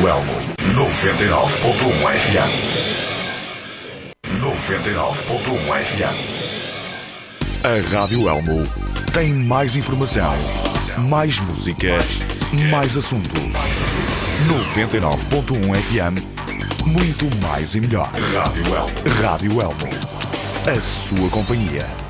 Rádio Elmo 99.1 FM. 99.1 FM. A Rádio Elmo tem mais informação, mais música, mais assuntos. 99.1 FM. Muito mais e melhor. Rádio Elmo. Rádio Elmo. A sua companhia.